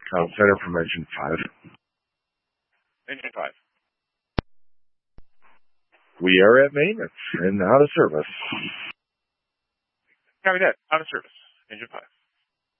Center from Engine 5. Engine 5. We are at maintenance and out of service. Copy that. Out of service. Engine 5.